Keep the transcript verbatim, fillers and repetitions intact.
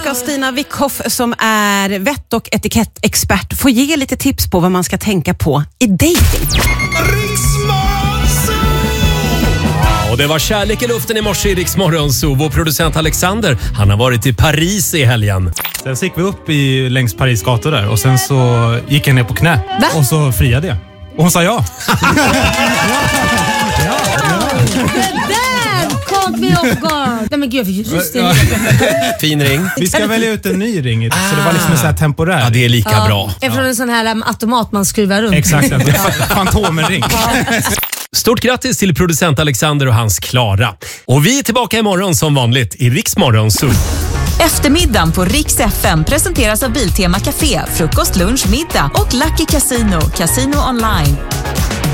ska Stina Wickhoff, som är vett- och etikettexpert, få ge lite tips på vad man ska tänka på i dating. Och det var kärlek i luften i morse i Rix Morgon Zoo. Vår producent Alexander, han har varit i Paris i helgen. Sen så gick vi upp i, längs Paris gator där och sen så gick jag ner på knä. Va? Och så friade jag. Och hon sa ja. ja, ja, ja. Caught me off guard. Nej men gud, just det. Fin ring. Vi ska välja ut en ny ring, så det var liksom en sån här temporär. Ja, det är lika ja, bra. Eftersom en sån här automat man skruvar runt. Exakt, en fantomenring. Stort grattis till producent Alexander och hans Klara. Och vi är tillbaka imorgon som vanligt i Rix Morgon Zoo. Eftermiddagen på Rix F M presenteras av Biltema Café, frukost, lunch, middag och Lucky Casino, Casino online.